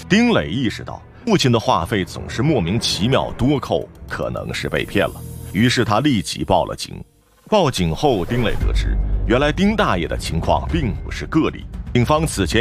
丁磊意识到父亲的话费总是莫名其妙多扣，可能是被骗了，于是他立即报了警。报警后，丁磊得知，原来丁大爷的情况并不是个例，警方此前